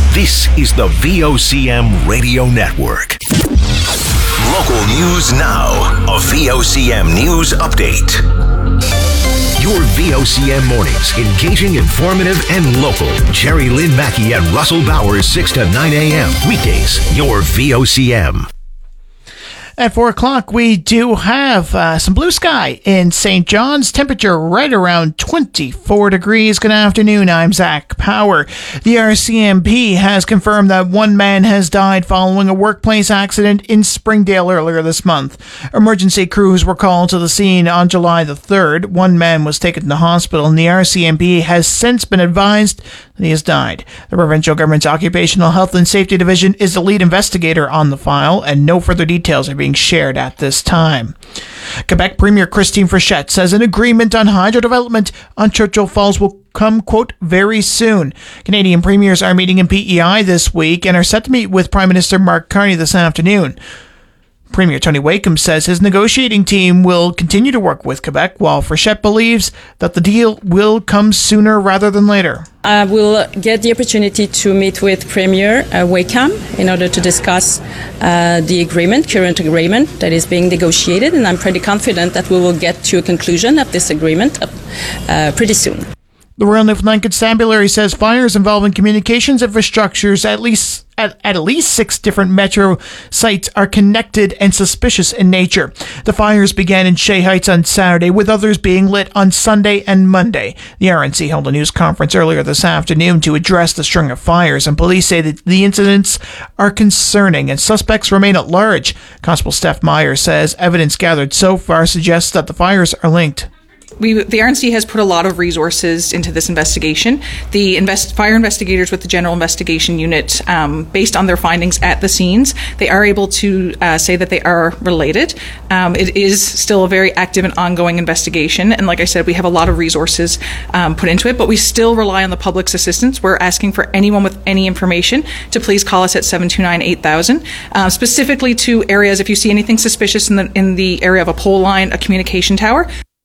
This is the VOCM Radio Network. Local news now. A VOCM news update. Your VOCM mornings, engaging, informative, and local. Jerry Lynn Mackey and Russell Bowers, 6 to 9 a.m. Weekdays, your VOCM. At 4 o'clock, we do have some blue sky in St. John's. Temperature right around 24 degrees. Good afternoon. I'm Zach Power. The RCMP has confirmed that one man has died following a workplace accident in Springdale earlier this month. Emergency crews were called to the scene on July the 3rd. One man was taken to the hospital, and the RCMP has since been advised that he has died. The provincial government's Occupational Health and Safety Division is the lead investigator on the file, and no further details are being shared at this time. Quebec Premier Christine Frechette says an agreement on hydro development on Churchill Falls will come, quote, very soon. Canadian premiers are meeting in PEI this week and are set to meet with Prime Minister Mark Carney this afternoon. Premier Tony Wakeham says his negotiating team will continue to work with Quebec, while Frechette believes that the deal will come sooner rather than later. I will get the opportunity to meet with Premier Wakeham in order to discuss the current agreement that is being negotiated, and I'm pretty confident that we will get to a conclusion of this agreement pretty soon. The Royal Newfoundland Constabulary says fires involving communications infrastructures at least 6 different metro sites are connected and suspicious in nature. The fires began in Shea Heights on Saturday, with others being lit on Sunday and Monday. The RNC held a news conference earlier this afternoon to address the string of fires, and police say that the incidents are concerning and suspects remain at large. Constable Steph Meyer says evidence gathered so far suggests that the fires are linked. The RNC has put a lot of resources into this investigation. The fire investigators with the General Investigation Unit, based on their findings at the scenes, they are able to say that they are related. It is still a very active and ongoing investigation, and like I said, we have a lot of resources put into it, but we still rely on the public's assistance. We're asking for anyone with any information to please call us at 729-8000, specifically to areas, if you see anything suspicious in the area of a pole line, a communication tower.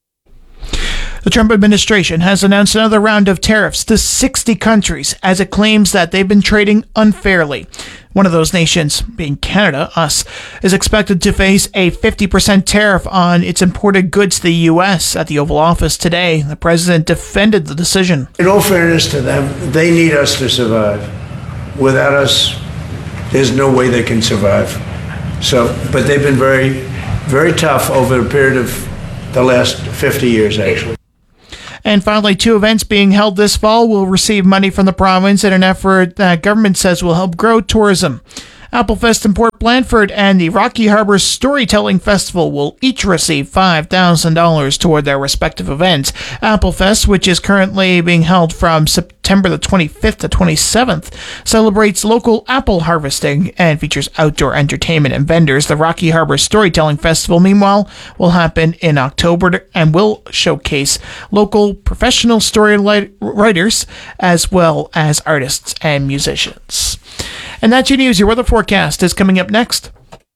The Trump administration has announced another round of tariffs to 60 countries as it claims that they've been trading unfairly. One of those nations, being Canada, us, is expected to face a 50% tariff on its imported goods to the U.S. At the Oval Office today, the president defended the decision. In all fairness to them, they need us to survive. Without us, there's no way they can survive. But they've been very, very tough over a period of the last 50 years, actually. And finally, 2 events being held this fall will receive money from the province in an effort that government says will help grow tourism. Applefest in Port Blandford and the Rocky Harbour Storytelling Festival will each receive $5,000 toward their respective events. Applefest, which is currently being held from September the 25th to 27th, celebrates local apple harvesting and features outdoor entertainment and vendors. The Rocky Harbour Storytelling Festival, meanwhile, will happen in October and will showcase local professional story writers as well as artists and musicians. And that's your news. Your weather forecast is coming up next.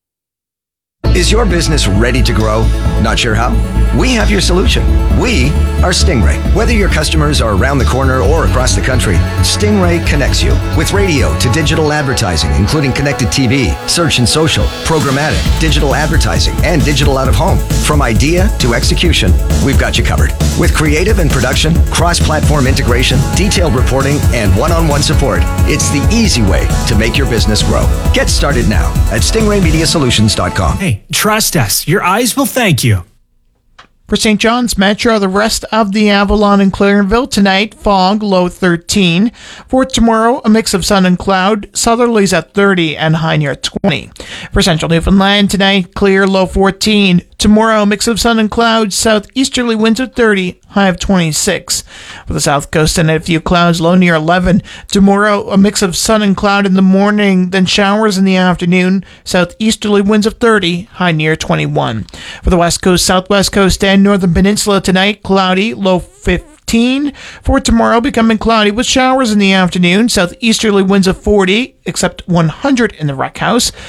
Is your business ready to grow? Not sure how? We have your solution. We are Stingray. Whether your customers are around the corner or across the country, Stingray connects you with radio to digital advertising, including connected TV, search and social, programmatic, digital advertising, and digital out of home. From idea to execution, we've got you covered. With creative and production, cross-platform integration, detailed reporting, and one-on-one support, it's the easy way to make your business grow. Get started now at stingraymediasolutions.com. Hey, trust us. Your eyes will thank you. For St. John's Metro, the rest of the Avalon and Clarenville tonight, fog, low 13. For tomorrow, a mix of sun and cloud, southerlies at 30 and high near 20. For Central Newfoundland tonight, clear, low 14. Tomorrow, a mix of sun and clouds, southeasterly winds at 30, high of 26. For the South Coast, tonight, a few clouds, low near 11. Tomorrow, a mix of sun and cloud in the morning, then showers in the afternoon, southeasterly winds of 30, high near 21. For the West Coast, Southwest Coast, and Northern Peninsula tonight, cloudy, low 15. For tomorrow, becoming cloudy with showers in the afternoon, southeasterly winds of 40, except 100 in the Rec House.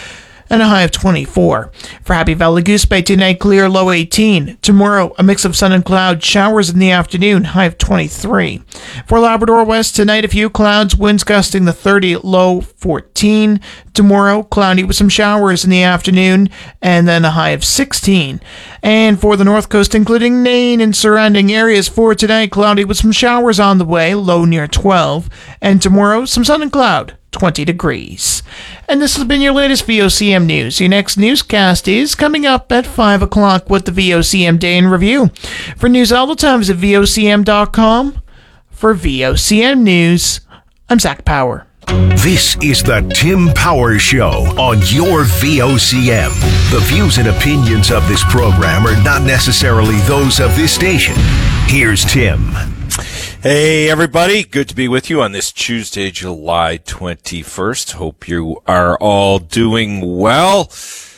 and a high of 24. For Happy Valley Goose Bay, tonight clear, low 18. Tomorrow, a mix of sun and cloud, showers in the afternoon, high of 23. For Labrador West, tonight a few clouds, winds gusting the 30, low 14. Tomorrow, cloudy with some showers in the afternoon, and then a high of 16. And for the North Coast, including Nain and surrounding areas, for tonight, cloudy with some showers on the way, low near 12. And tomorrow, some sun and cloud, 20 degrees. And this has been your latest VOCM news. Your next newscast is coming up at 5 o'clock with the VOCM Day in Review. For news all the time, visit VOCM.com. For VOCM News, I'm Zach Power. This is the Tim Power Show on your VOCM. The views and opinions of this program are not necessarily those of this station. Here's Tim. Hey, everybody. Good to be with you on this Tuesday, July 21st. Hope you are all doing well.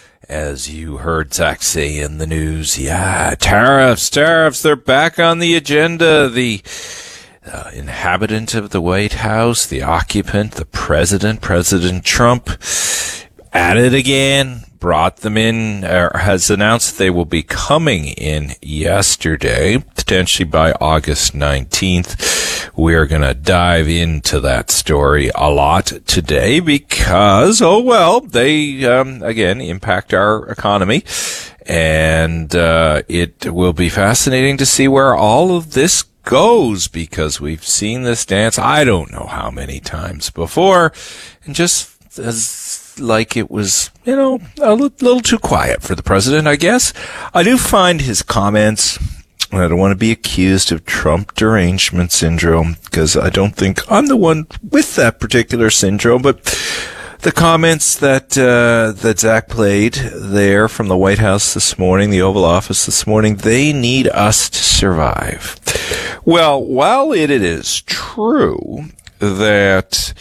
As you heard Zach say in the news, tariffs, they're back on the agenda. The inhabitant of the White House, the occupant, the President Trump, at it again, brought them in, has announced they will be coming in yesterday, potentially by August 19th. We're going to dive into that story a lot today because, they, again, impact our economy. And it will be fascinating to see where all of this goes, because we've seen this dance I don't know how many times before, and just as like it was, a little too quiet for the president, I guess. I do find his comments, and I don't want to be accused of Trump derangement syndrome, because I don't think I'm the one with that particular syndrome, but the comments that Zach played there from the White House this morning, the Oval Office this morning, they need us to survive. Well, while it is true that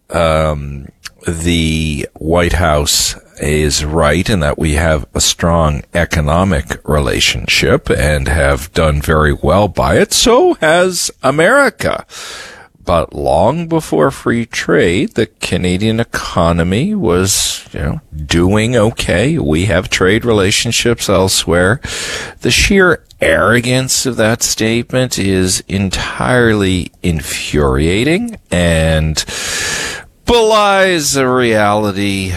the White House is right in that we have a strong economic relationship and have done very well by it, so has America. But long before free trade, the Canadian economy was, doing okay. We have trade relationships elsewhere. The sheer arrogance of that statement is entirely infuriating and belies the reality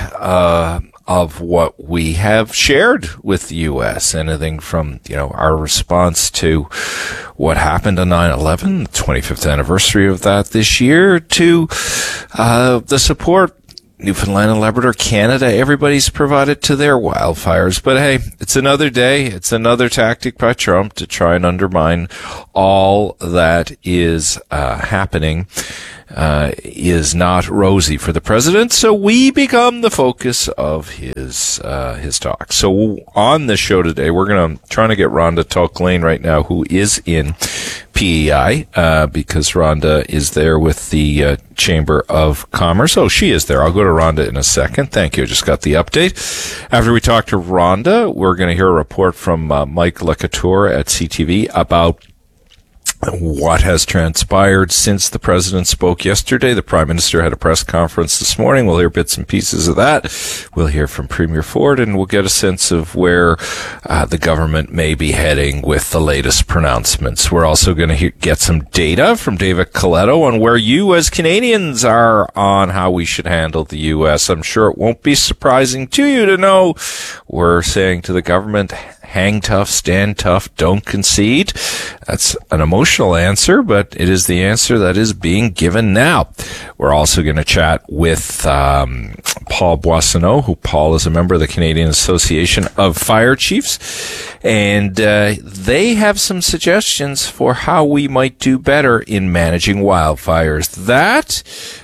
of what we have shared with the U.S. Anything from, our response to what happened on 9/11, the 25th anniversary of that this year, to the support Newfoundland and Labrador, Canada, everybody's provided to their wildfires. But hey, it's another day. It's another tactic by Trump to try and undermine all that is happening. Is not rosy for the president, so we become the focus of his talk. So on this show today, we're trying to get Rhonda Tulk-Lane right now, who is in PEI, because Rhonda is there with the Chamber of Commerce. Oh, she is there. I'll go to Rhonda in a second. Thank you. I just got the update. After we talk to Rhonda, we're going to hear a report from Mike LeCouture at CTV about what has transpired since the president spoke yesterday. The prime minister had a press conference this morning. We'll hear bits and pieces of that. We'll hear from Premier Ford, and we'll get a sense of where the government may be heading with the latest pronouncements. We're also going to get some data from David Coletto on where you as Canadians are on how we should handle the U.S. I'm sure it won't be surprising to you to know we're saying to the government, hang tough, stand tough, don't concede. That's an emotional answer, but it is the answer that is being given now. We're also going to chat with Paul Boissonneau, who Paul is a member of the Canadian Association of Fire Chiefs, and they have some suggestions for how we might do better in managing wildfires. That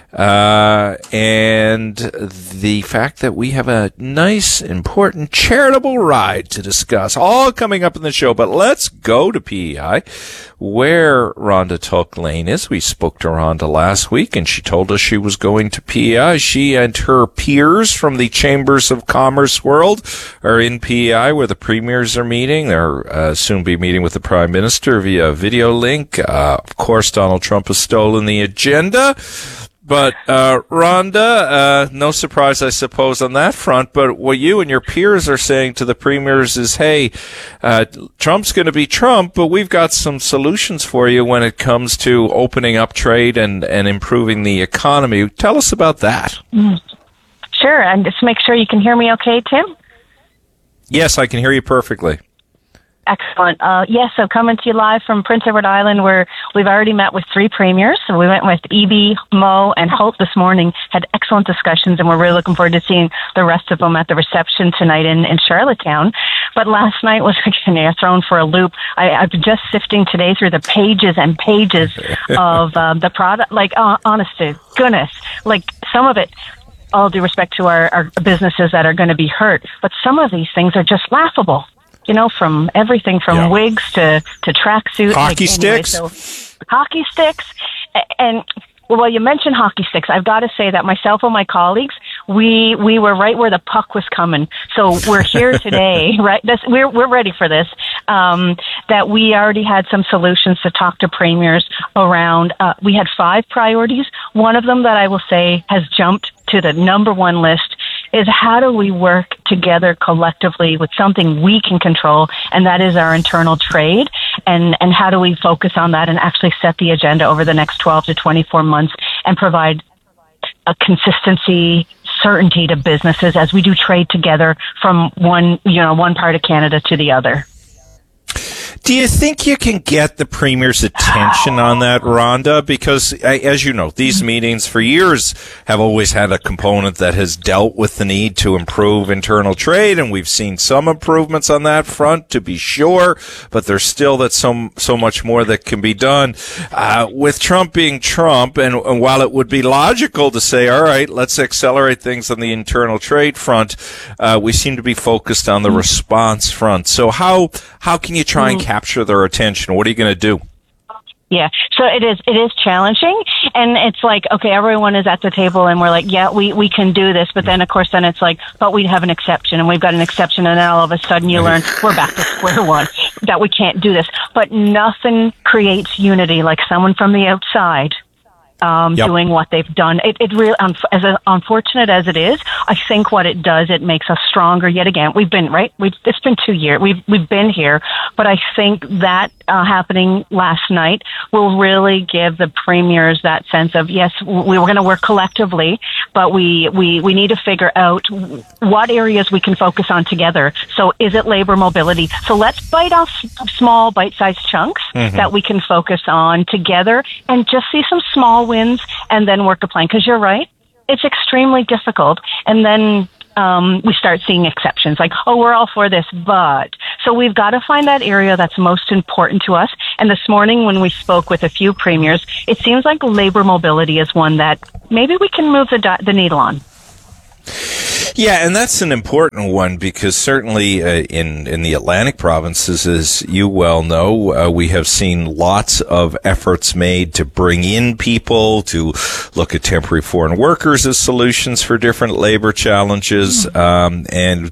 and the fact that we have a nice, important, charitable ride to discuss, all coming up in the show. But let's go to PEI, where Rhonda Tulk-Lane is. We spoke to Rhonda last week, and she told us she was going to PEI. She and her peers from the Chambers of Commerce world are in PEI, where the premiers are meeting. They're soon be meeting with the Prime Minister via video link. Of course, Donald Trump has stolen the agenda. But Rhonda, no surprise, I suppose, on that front. But what you and your peers are saying to the premiers is, hey, Trump's going to be Trump, but we've got some solutions for you when it comes to opening up trade and improving the economy. Tell us about that. Sure, and just make sure you can hear me okay, Tim? Yes, I can hear you perfectly. Excellent. Yes, so coming to you live from Prince Edward Island, where we've already met with 3 premiers. So we went with Eby, Moe, and Holt this morning, had excellent discussions, and we're really looking forward to seeing the rest of them at the reception tonight in Charlottetown. But last night was thrown for a loop. I've been just sifting today through the pages and pages of the product. Like, honest to goodness, like some of it, all due respect to our businesses that are going to be hurt, but some of these things are just laughable. You know, from everything from wigs to tracksuits. Hockey sticks? So, hockey sticks. And, well, you mentioned hockey sticks. I've got to say that myself and my colleagues, we were right where the puck was coming. So we're here today, right? We're ready for this. That we already had some solutions to talk to premiers around. We had 5 priorities. One of them that I will say has jumped to the number 1 list is how do we work together collectively with something we can control, and that is our internal trade, and how do we focus on that and actually set the agenda over the next 12 to 24 months and provide a consistency, certainty to businesses as we do trade together from one part of Canada to the other. Do you think you can get the Premier's attention on that, Rhonda? Because, as you know, these meetings for years have always had a component that has dealt with the need to improve internal trade, and we've seen some improvements on that front, to be sure, but there's still so much more that can be done. With Trump being Trump, and while it would be logical to say, all right, let's accelerate things on the internal trade front, we seem to be focused on the response front. So how can you try and capture their attention? What are you going to do? Yeah, so it is challenging, and it's like, okay, everyone is at the table, and we're like, yeah, we can do this, but then, of course, then it's like, but we have an exception, and we've got an exception, and then all of a sudden you learn we're back to square one, that we can't do this. But nothing creates unity like someone from the outside doing what they've done. It really, as unfortunate as it is, I think what it does, it makes us stronger yet again. We've been, it's been 2 years. We've been here, but I think that happening last night will really give the premiers that sense of, yes, we were going to work collectively, but we need to figure out what areas we can focus on together. So is it labor mobility? So let's bite off small bite-sized chunks that we can focus on together and just see some small wins and then work a plan. Because you're right, it's extremely difficult. And then we start seeing exceptions like, oh, we're all for this, but. So we've got to find that area that's most important to us. And this morning when we spoke with a few premiers, it seems like labor mobility is one that maybe we can move the needle on. Yeah, and that's an important one because certainly in the Atlantic provinces, as you well know, we have seen lots of efforts made to bring in people, to look at temporary foreign workers as solutions for different labor challenges, and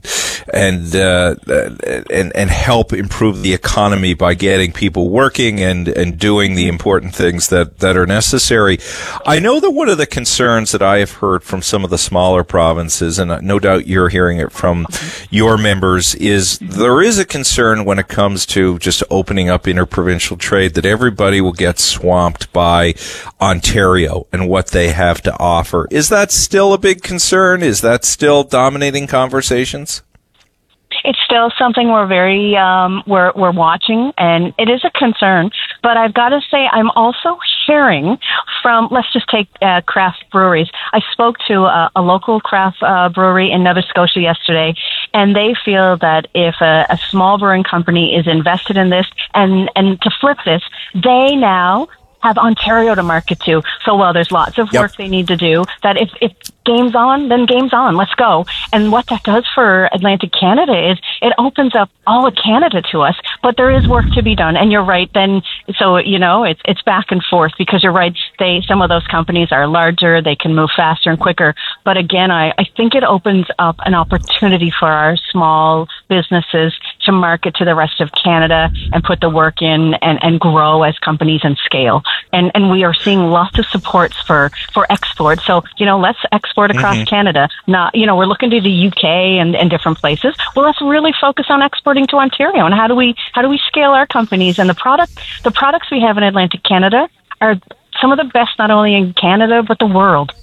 help improve the economy by getting people working and doing the important things that are necessary. I know that one of the concerns that I have heard from some of the smaller provinces, and no doubt you're hearing it from your members, is there is a concern when it comes to just opening up interprovincial trade that everybody will get swamped by Ontario and what they have to offer. Is that still a big concern? Is that still dominating conversations? It's still something we're very we're watching, and it is a concern. But I've got to say, I'm also hearing from, let's just take craft breweries. I spoke to a local craft brewery in Nova Scotia yesterday, and they feel that if a small brewing company is invested in this, and to flip this, they now have Ontario to market to. So while there's lots of work they need to do, that if game's on, then game's on. Let's go. And what that does for Atlantic Canada is it opens up all of Canada to us, but there is work to be done. And you're right. Then, so, it's back and forth because you're right. Some of those companies are larger. They can move faster and quicker. But again, I think it opens up an opportunity for our small businesses to market to the rest of Canada and put the work in and grow as companies and scale. And we are seeing lots of supports for export. So, let's export across Canada. Not, we're looking to the UK and different places. Well, let's really focus on exporting to Ontario. And how do we scale our companies? And the products we have in Atlantic Canada are some of the best, not only in Canada, but the world.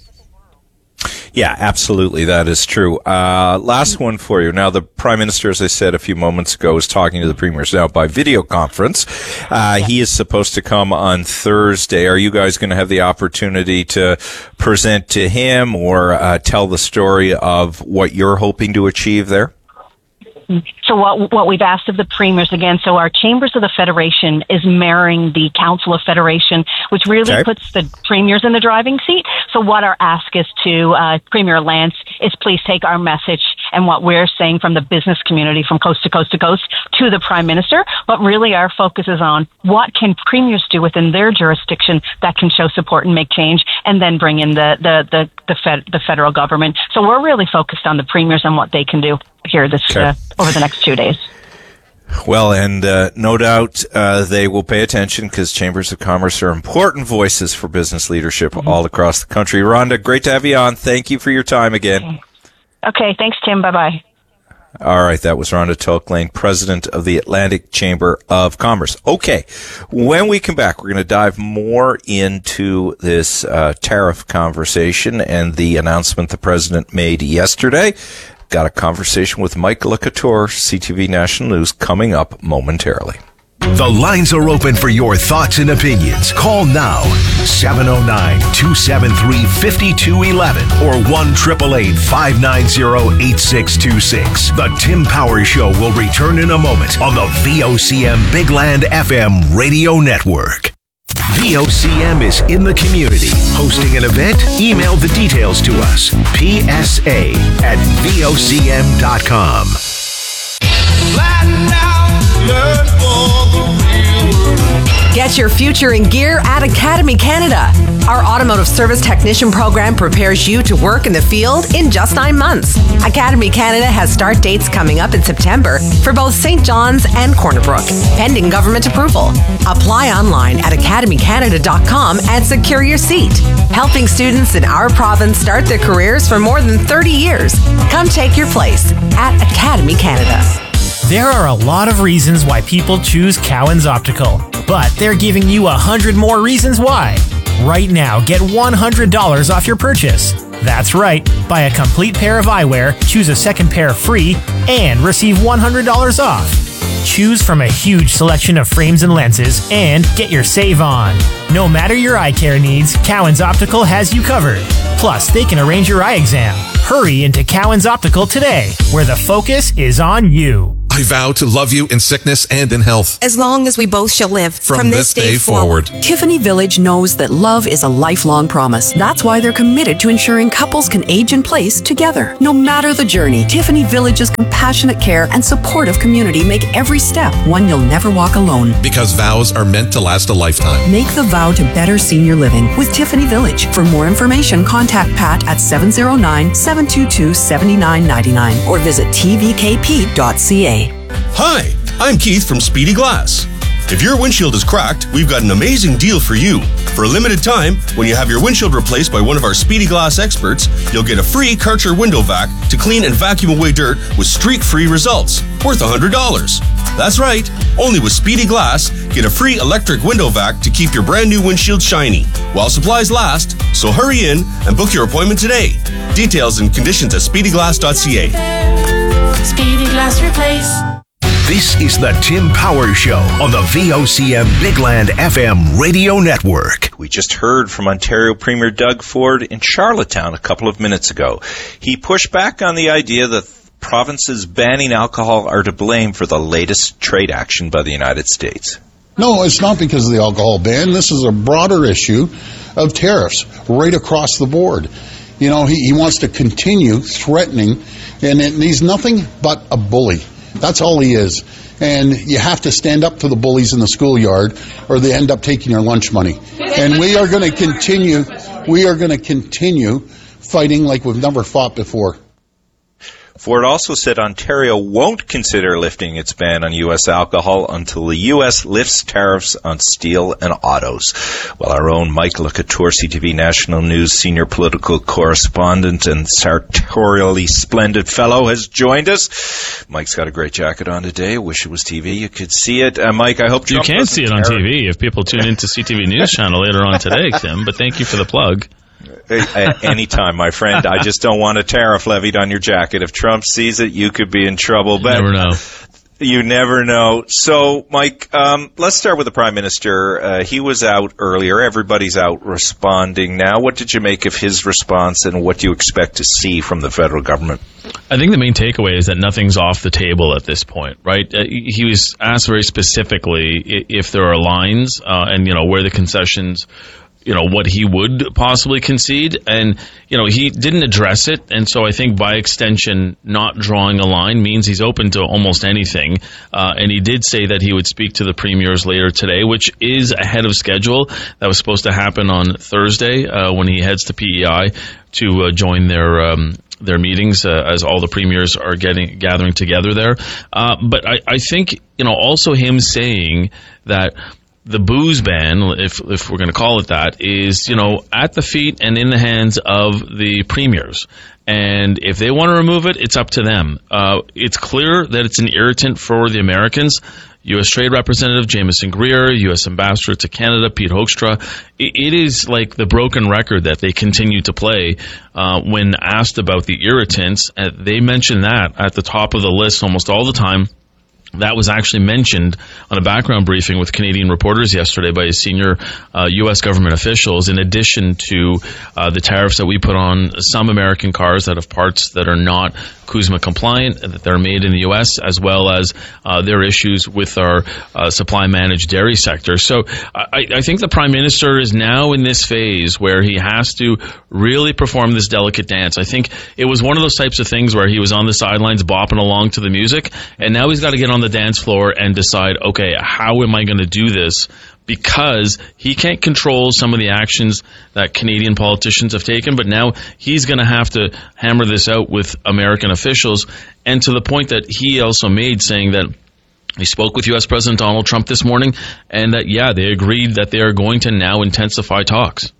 Yeah, absolutely. That is true. Last one for you. Now, the Prime Minister, as I said a few moments ago, is talking to the Premiers now by video conference. He is supposed to come on Thursday. Are you guys going to have the opportunity to present to him or tell the story of what you're hoping to achieve there? So what we've asked of the premiers again, so our Chambers of the Federation is mirroring the Council of Federation, which really puts the premiers in the driving seat. So what our ask is to Premier Lance is please take our message and what we're saying from the business community from coast to coast to coast to the Prime Minister. But really our focus is on what can premiers do within their jurisdiction that can show support and make change, and then bring in the federal government. So we're really focused on the premiers and what they can do here over the next 2 days. Well, and no doubt they will pay attention because Chambers of Commerce are important voices for business leadership all across the country. Rhonda, great to have you on. Thank you for your time again. Okay, thanks, Tim. Bye-bye. All right, that was Rhonda Tolklane, president of the Atlantic Chamber of Commerce. Okay, when we come back, we're going to dive more into this tariff conversation and the announcement the president made yesterday. Got a conversation with Mike LeCouture, CTV National News, coming up momentarily. The lines are open for your thoughts and opinions. Call now, 709-273-5211 or 1-888-590-8626. The Tim Power Show will return in a moment on the VOCM Big Land FM radio network. VOCM is in the community. Hosting an event? Email the details to us. PSA@VOCM.com. Get your future in gear at Academy Canada. Our automotive service technician program prepares you to work in the field in just 9 months. Academy Canada has start dates coming up in September for both St. John's and Corner Brook, pending government approval. Apply online at academycanada.com and secure your seat. Helping students in our province start their careers for more than 30 years. Come take your place at Academy Canada. There are a lot of reasons why people choose Cowan's Optical, but they're giving you 100 more reasons why. Right now, get $100 off your purchase. That's right. Buy a complete pair of eyewear, choose a second pair free, and receive $100 off. Choose from a huge selection of frames and lenses, and get your save on. No matter your eye care needs, Cowan's Optical has you covered. Plus, they can arrange your eye exam. Hurry into Cowan's Optical today, where the focus is on you. I vow to love you in sickness and in health, as long as we both shall live. From this day forward. Tiffany Village knows that love is a lifelong promise. That's why they're committed to ensuring couples can age in place together. No matter the journey, Tiffany Village's compassionate care and supportive community make every step one you'll never walk alone. Because vows are meant to last a lifetime. Make the vow to better senior living with Tiffany Village. For more information, contact Pat at 709-722-7999 or visit tvkp.ca. Hi, I'm Keith from Speedy Glass. If your windshield is cracked, we've got an amazing deal for you. For a limited time, when you have your windshield replaced by one of our Speedy Glass experts, you'll get a free Karcher window vac to clean and vacuum away dirt with streak-free results, worth $100. That's right, only with Speedy Glass, get a free electric window vac to keep your brand new windshield shiny, while supplies last, so hurry in and book your appointment today. Details and conditions at speedyglass.ca. Speedy Glass Replace. This is the Tim Power Show on the VOCM Big Land FM radio network. We just heard from Ontario Premier Doug Ford in Charlottetown a couple of minutes ago. He pushed back on the idea that provinces banning alcohol are to blame for the latest trade action by the United States. No, it's not because of the alcohol ban. This is a broader issue of tariffs right across the board. You know, he wants to continue threatening, and he's nothing but a bully. That's all he is. And you have to stand up to the bullies in the schoolyard, or they end up taking your lunch money. And we are going to continue. We are going to continue fighting like we've never fought before. Ford also said Ontario won't consider lifting its ban on U.S. alcohol until the U.S. lifts tariffs on steel and autos. Well, our own Mike LeCouture, CTV National News senior political correspondent and sartorially splendid fellow, has joined us. Mike's got a great jacket on today. Wish it was TV. You could see it. Mike, I hope Trump you can see it on TV if people tune into CTV News Channel later on today, Tim, but thank you for the plug. Anytime, my friend. I just don't want a tariff levied on your jacket. If Trump sees it, you could be in trouble. But never know. You never know. So, Mike, let's start with the Prime Minister. He was out earlier. Everybody's out responding now. What did you make of his response, and what do you expect to see from the federal government? I think the main takeaway is that nothing's off the table at this point, right? He was asked very specifically if there are lines and, where the concessions, what he would possibly concede. And, he didn't address it. And so I think by extension, not drawing a line means he's open to almost anything. And he did say that he would speak to the premiers later today, which is ahead of schedule. That was supposed to happen on Thursday when he heads to PEI to join their meetings as all the premiers are gathering together there. But I think, also him saying that the booze ban, if we're going to call it that, is, at the feet and in the hands of the premiers. And if they want to remove it, it's up to them. It's clear that it's an irritant for the Americans. U.S. Trade Representative Jameson Greer, U.S. Ambassador to Canada Pete Hoekstra. It is like the broken record that they continue to play when asked about the irritants. They mention that at the top of the list almost all the time. That was actually mentioned on a background briefing with Canadian reporters yesterday by senior U.S. government officials, in addition to the tariffs that we put on some American cars that have parts that are not CUSMA compliant, that they're made in the U.S., as well as their issues with our supply managed dairy sector. So I think the Prime Minister is now in this phase where he has to really perform this delicate dance. I think it was one of those types of things where he was on the sidelines bopping along to the music, and now he's got to get on the dance floor and decide, okay, how am I going to do this? Because he can't control some of the actions that Canadian politicians have taken, but now he's going to have to hammer this out with American officials, and to the point that he also made, saying that he spoke with U.S. President Donald Trump this morning, and that, they agreed that they are going to now intensify talks.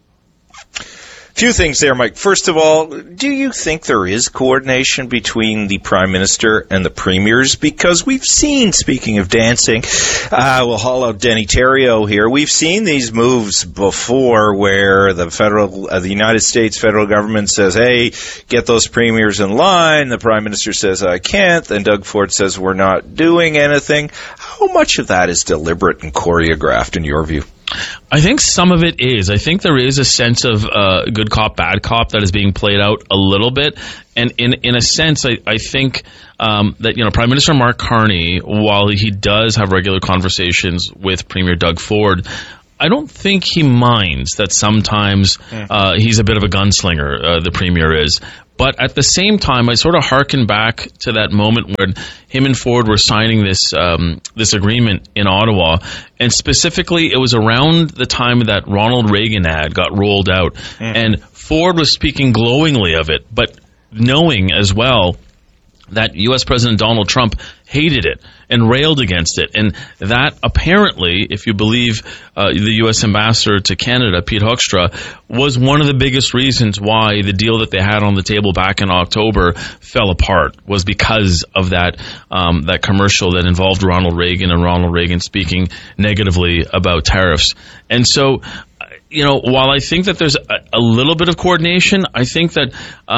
Few things there, Mike. First of all, do you think there is coordination between the Prime Minister and the premiers? Because we've seen, speaking of dancing, we'll haul out Denny Terrio here. We've seen these moves before where the United States federal government says, hey, get those premiers in line. The Prime Minister says, I can't. Then Doug Ford says, we're not doing anything. How much of that is deliberate and choreographed in your view? I think some of it is. I think there is a sense of good cop, bad cop that is being played out a little bit. And in a sense, I think that, Prime Minister Mark Carney, while he does have regular conversations with Premier Doug Ford, I don't think he minds that sometimes he's a bit of a gunslinger, the Premier is. But at the same time, I sort of hearken back to that moment when him and Ford were signing this agreement in Ottawa. And specifically, it was around the time that Ronald Reagan ad got rolled out. And Ford was speaking glowingly of it, but knowing as well that U.S. President Donald Trump hated it and railed against it. And that apparently, if you believe the U.S. Ambassador to Canada, Pete Hoekstra, was one of the biggest reasons why the deal that they had on the table back in October fell apart, was because of that that commercial that involved Ronald Reagan and Ronald Reagan speaking negatively about tariffs. And so, while I think that there's a little bit of coordination, I think that,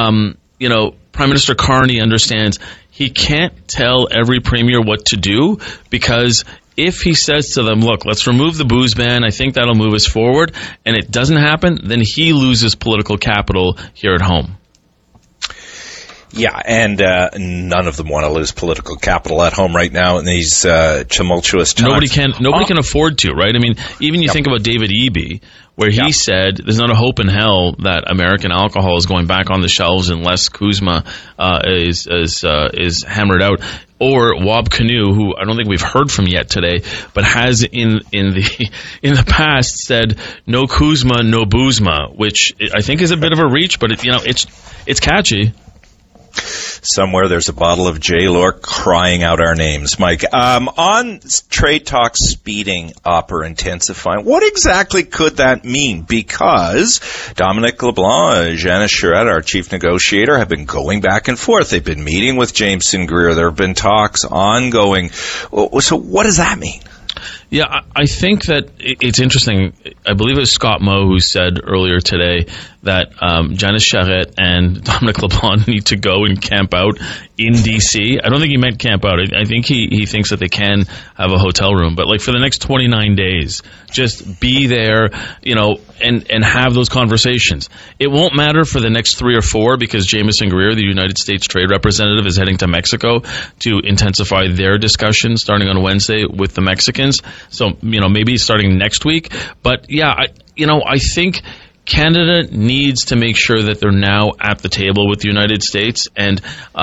Prime Minister Carney understands he can't tell every premier what to do, because if he says to them, look, let's remove the booze ban, I think that'll move us forward, and it doesn't happen, then he loses political capital here at home. Yeah, and none of them want to lose political capital at home right now in these tumultuous times. Nobody can afford to, right? I mean, even you think about David Eby, where he said there's not a hope in hell that American alcohol is going back on the shelves unless Kuzma is hammered out. Or Wab Kinew, who I don't think we've heard from yet today, but has in the past said no Kuzma, no Boozma, which I think is a bit of a reach, but it's catchy. Somewhere there's a bottle of J-Lore crying out our names, Mike. On trade talks speeding up or intensifying, what exactly could that mean? Because Dominic LeBlanc and Janice Charette, our chief negotiator, have been going back and forth. They've been meeting with Jameson Greer. There have been talks ongoing. So what does that mean? Yeah, I think that it's interesting. I believe it was Scott Moe who said earlier today that Janice Charette and Dominic LeBlanc need to go and camp out in D.C. I don't think he meant camp out. I think he thinks that they can have a hotel room. But, like, for the next 29 days, just be there, and have those conversations. It won't matter for the next 3 or 4 because Jameson Greer, the United States Trade Representative, is heading to Mexico to intensify their discussions starting on Wednesday with the Mexicans. So, maybe starting next week. But, yeah, I think Canada needs to make sure that they're now at the table with the United States. And,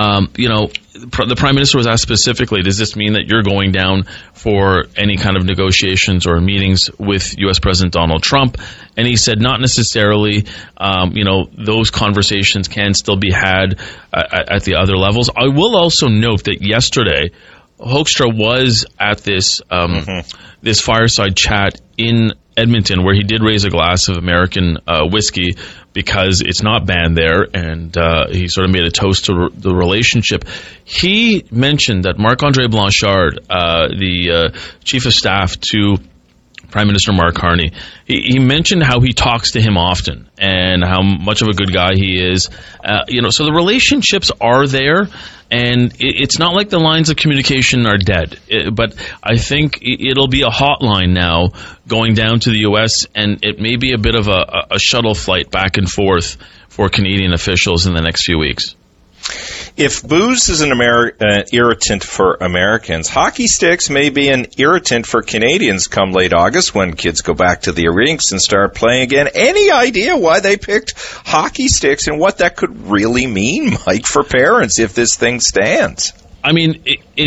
the Prime Minister was asked specifically, does this mean that you're going down for any kind of negotiations or meetings with U.S. President Donald Trump? And he said not necessarily. Those conversations can still be had at the other levels. I will also note that yesterday, Hoekstra was at this this fireside chat in Edmonton, where he did raise a glass of American whiskey because it's not banned there, and he sort of made a toast to the relationship. He mentioned that Marc-Andre Blanchard, the chief of staff to Prime Minister Mark Carney, he mentioned how he talks to him often and how much of a good guy he is. So the relationships are there, and it's not like the lines of communication are dead. But I think it'll be a hotline now going down to the U.S., and it may be a bit of a shuttle flight back and forth for Canadian officials in the next few weeks. If booze is an irritant for Americans, hockey sticks may be an irritant for Canadians come late August when kids go back to the rinks and start playing again. Any idea why they picked hockey sticks and what that could really mean, Mike, for parents if this thing stands? I mean,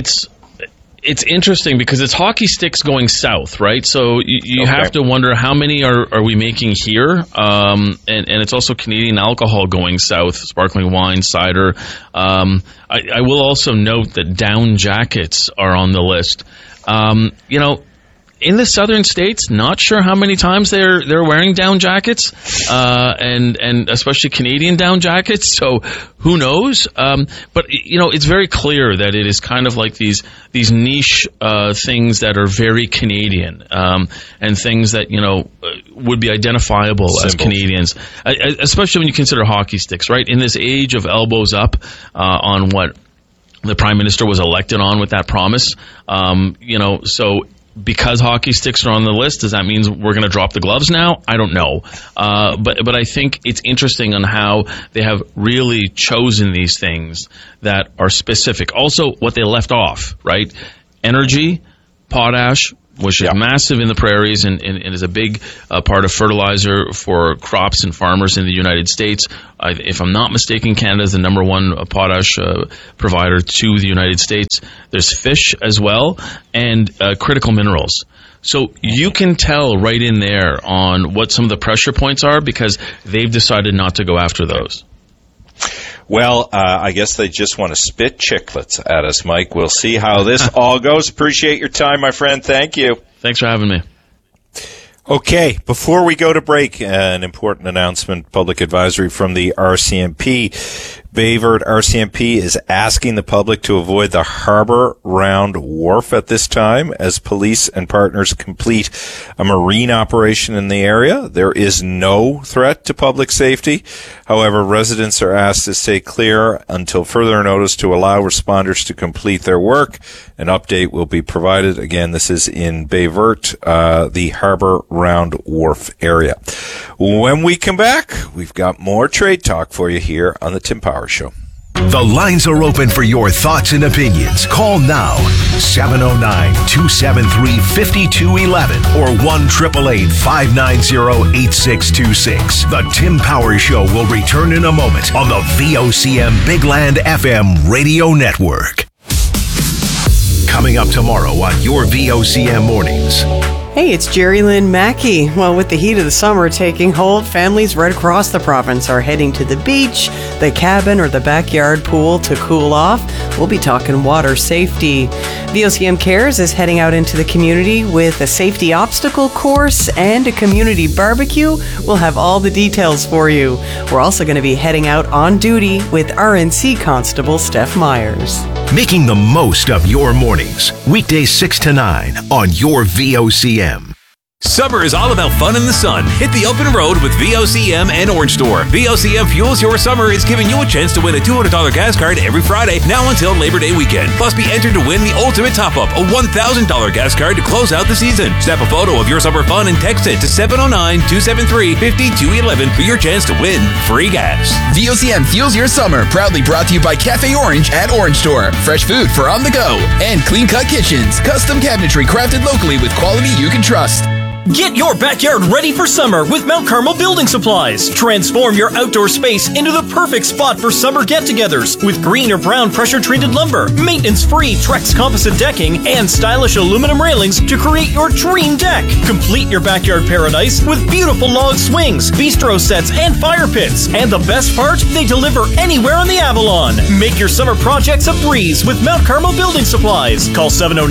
it's interesting because it's hockey sticks going south, right? So you have to wonder how many are we making here? And it's also Canadian alcohol going south, sparkling wine, cider. I will also note that down jackets are on the list. In the southern states, not sure how many times they're wearing down jackets, and especially Canadian down jackets. So who knows? But it's very clear that it is kind of like these niche things that are very Canadian, and things that would be identifiable as Canadians, especially when you consider hockey sticks, right? In this age of elbows up on what the Prime Minister was elected on with that promise, so. Because hockey sticks are on the list, does that mean we're going to drop the gloves now? I don't know. But I think it's interesting on how they have really chosen these things that are specific. Also, what they left off, right? Energy, potash, which is massive in the prairies and is a big part of fertilizer for crops and farmers in the United States. If I'm not mistaken, Canada is the number one potash provider to the United States. There's fish as well, and critical minerals. So you can tell right in there on what some of the pressure points are because they've decided not to go after those. Well, I guess they just want to spit chiclets at us, Mike. We'll see how this all goes. Appreciate your time, my friend. Thank you. Thanks for having me. Okay, before we go to break, an important announcement, public advisory from the RCMP. Bayvert RCMP is asking the public to avoid the Harbor Round Wharf at this time as police and partners complete a marine operation in the area. There is no threat to public safety. However, residents are asked to stay clear until further notice to allow responders to complete their work. An update will be provided. Again, this is in Bayvert, the Harbor Round Wharf area. When we come back, we've got more trade talk for you here on the Tim Power Show. The lines are open for your thoughts and opinions. Call now, 709-273-5211 or 1-888-590-8626. The Tim Power Show will return in a moment on the VOCM Big Land FM radio network. Coming up tomorrow on your VOCM Mornings. Hey, it's Jerry Lynn Mackey. Well, with the heat of the summer taking hold, families right across the province are heading to the beach, the cabin, or the backyard pool to cool off. We'll be talking water safety. VOCM Cares is heading out into the community with a safety obstacle course and a community barbecue. We'll have all the details for you. We're also going to be heading out on duty with RNC Constable Steph Myers. Making the most of your mornings. Weekdays 6 to 9 on your VOCM. Summer is all about fun in the sun. Hit the open road with VOCM and Orange Store. VOCM Fuels Your Summer is giving you a chance to win a $200 gas card every Friday, now until Labor Day weekend. Plus, be entered to win the Ultimate Top-Up, a $1,000 gas card to close out the season. Snap a photo of your summer fun and text it to 709-273-5211 for your chance to win free gas. VOCM Fuels Your Summer, proudly brought to you by Cafe Orange at Orange Store. Fresh food for on the go. And Clean Cut Kitchens, custom cabinetry crafted locally with quality you can trust. Get your backyard ready for summer with Mount Carmel Building Supplies. Transform your outdoor space into the perfect spot for summer get-togethers with green or brown pressure-treated lumber, maintenance-free Trex composite decking, and stylish aluminum railings to create your dream deck. Complete your backyard paradise with beautiful log swings, bistro sets, and fire pits. And the best part, they deliver anywhere on the Avalon. Make your summer projects a breeze with Mount Carmel Building Supplies. Call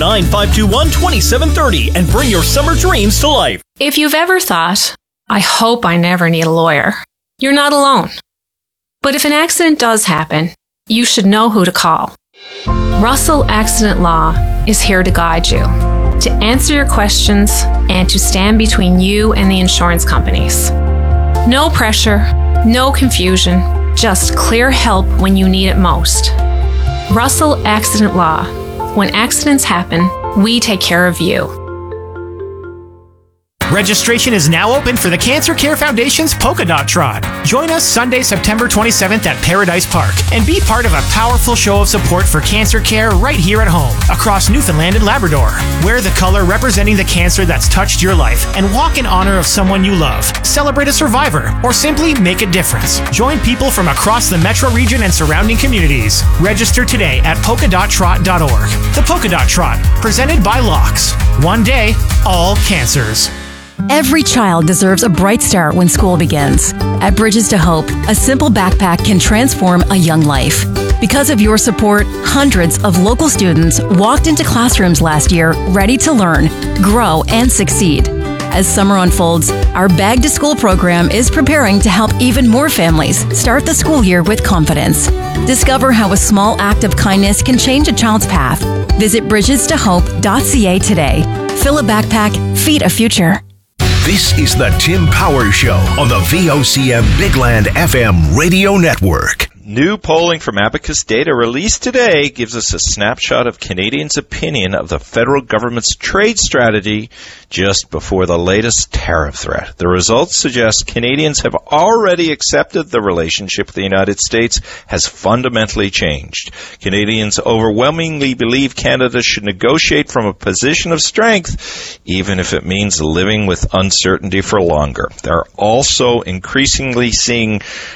709-521-2730 and bring your summer dreams to life. If you've ever thought, I hope I never need a lawyer, you're not alone. But if an accident does happen, you should know who to call. Russell Accident Law is here to guide you, to answer your questions, and to stand between you and the insurance companies. No pressure, no confusion, just clear help when you need it most. Russell Accident Law. When accidents happen, we take care of you. Registration is now open for the Cancer Care Foundation's Polka Dot Trot. Join us Sunday, September 27th at Paradise Park and be part of a powerful show of support for cancer care right here at home, across Newfoundland and Labrador. Wear the color representing the cancer that's touched your life and walk in honor of someone you love. Celebrate a survivor or simply make a difference. Join people from across the metro region and surrounding communities. Register today at polkadottrot.org. The Polka Dot Trot, presented by Locks. One day, all cancers. Every child deserves a bright start when school begins. At Bridges to Hope, a simple backpack can transform a young life. Because of your support, hundreds of local students walked into classrooms last year ready to learn, grow, and succeed. As summer unfolds, our Bag to School program is preparing to help even more families start the school year with confidence. Discover how a small act of kindness can change a child's path. Visit bridgestohope.ca today. Fill a backpack, feed a future. This is the Tim Power Show on the VOCM Big Land FM radio network. New polling from Abacus Data released today gives us a snapshot of Canadians' opinion of the federal government's trade strategy just before the latest tariff threat. The results suggest Canadians have already accepted the relationship with the United States has fundamentally changed. Canadians overwhelmingly believe Canada should negotiate from a position of strength, even if it means living with uncertainty for longer. They're also increasingly seeing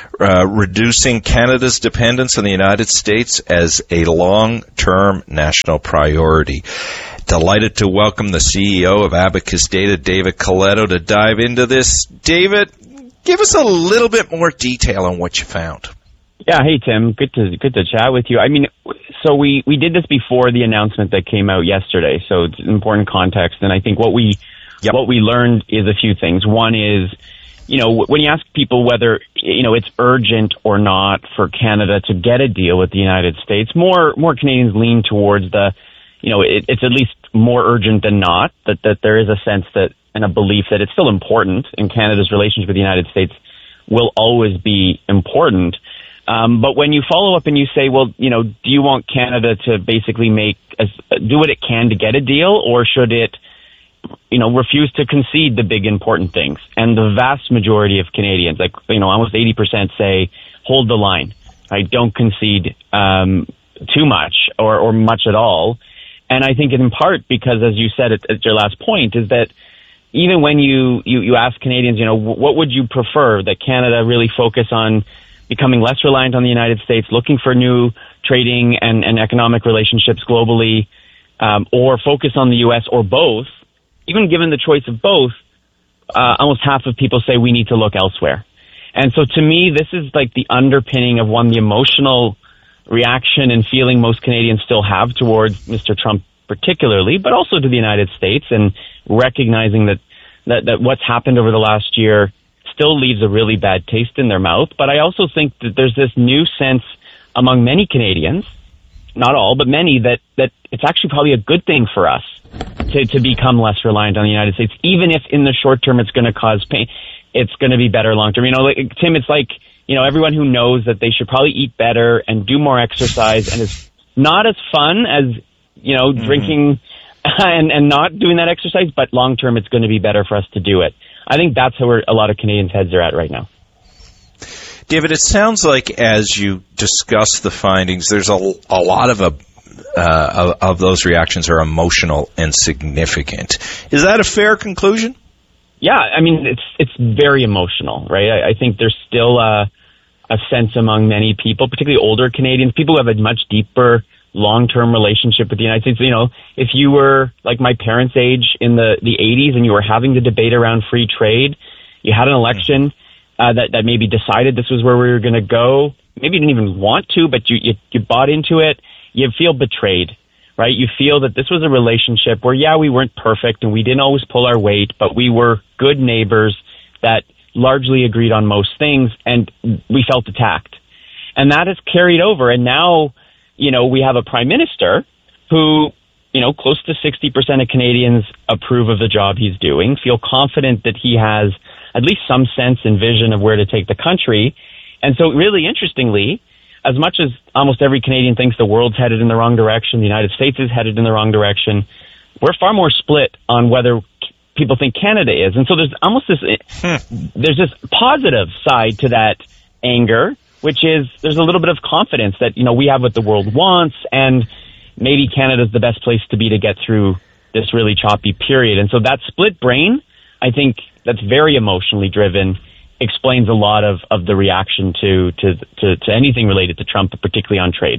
reducing Canada's dependence on the United States as a long-term national priority. Delighted to welcome the CEO of Abacus Data, David Coletto, to dive into this. David, give us a little bit more detail on what you found. Yeah, hey Tim, good to chat with you. I mean, so we did this before the announcement that came out yesterday, so it's an important context. And I think what we learned is a few things. One is, you know, when you ask people whether, you know, it's urgent or not for Canada to get a deal with the United States, more Canadians lean towards the, you know, it's at least more urgent than not, that there is a sense that, and a belief that it's still important, and Canada's relationship with the United States will always be important. But when you follow up and you say, well, you know, do you want Canada to basically do what it can to get a deal, or should it, you know, refuse to concede the big important things? And the vast majority of Canadians, like, you know, almost 80% say, hold the line. I don't concede too much or much at all. And I think in part because, as you said at your last point, is that even when you ask Canadians, what would you prefer, that Canada really focus on becoming less reliant on the United States, looking for new trading and economic relationships globally, or focus on the U.S., or both, even given the choice of both, almost half of people say we need to look elsewhere. And so to me, this is like the underpinning of the emotional reaction and feeling most Canadians still have towards Mr. Trump particularly, but also to the United States, and recognizing that what's happened over the last year still leaves a really bad taste in their mouth. But I also think that there's this new sense among many Canadians, not all, but many, that it's actually probably a good thing for us to become less reliant on the United States, even if in the short term it's going to cause pain. It's going to be better long term. Tim, it's like, everyone who knows that they should probably eat better and do more exercise, and it's not as fun as, drinking and not doing that exercise, but long term it's going to be better for us to do it. I think that's where a lot of Canadians' heads are at right now. David, it sounds like as you discuss the findings, there's a lot of those reactions are emotional and significant. Is that a fair conclusion? Yeah, I mean, it's very emotional, right? I think there's still a sense among many people, particularly older Canadians, people who have a much deeper long-term relationship with the United States. If you were like my parents' age in the 80s and you were having the debate around free trade, you had an election that maybe decided this was where we were going to go. Maybe you didn't even want to, but you bought into it. You feel betrayed, right? You feel that this was a relationship where, we weren't perfect and we didn't always pull our weight, but we were good neighbors that largely agreed on most things, and we felt attacked. And that has carried over. And now, we have a prime minister who, close to 60% of Canadians approve of the job he's doing, feel confident that he has at least some sense and vision of where to take the country. And so really interestingly, as much as almost every Canadian thinks the world's headed in the wrong direction, the United States is headed in the wrong direction, we're far more split on whether people think Canada is. And so there's almost there's this positive side to that anger, which is there's a little bit of confidence that, we have what the world wants, and maybe Canada's the best place to be to get through this really choppy period. And so that split brain, I think that's very emotionally driven, explains a lot of the reaction to anything related to Trump, particularly on trade.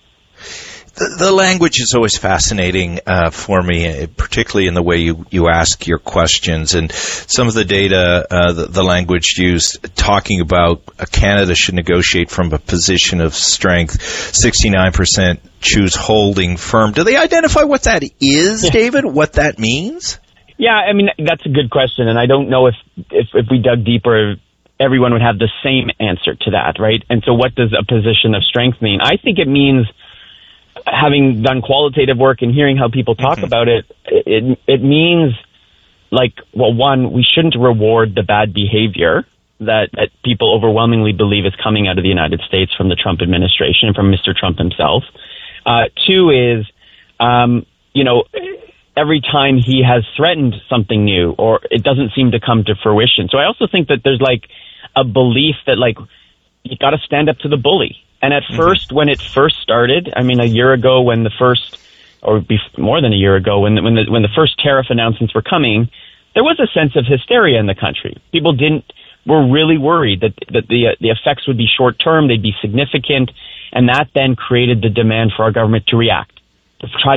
The language is always fascinating for me, particularly in the way you ask your questions, and some of the data, the language used, talking about Canada should negotiate from a position of strength. 69% choose holding firm. Do they identify what that is, David? What that means? Yeah, I mean, that's a good question, and I don't know if we dug deeper, everyone would have the same answer to that, right? And so what does a position of strength mean? I think it means, having done qualitative work and hearing how people talk about it, it means, one, we shouldn't reward the bad behavior that people overwhelmingly believe is coming out of the United States from the Trump administration and from Mr. Trump himself. Two is, every time he has threatened something new, or it doesn't seem to come to fruition. So I also think that there's a belief that you got to stand up to the bully. And at first, when it first started, I mean, a year ago, when more than a year ago, when the first tariff announcements were coming, there was a sense of hysteria in the country. People were really worried that the effects would be short term, they'd be significant, and that then created the demand for our government to react, to try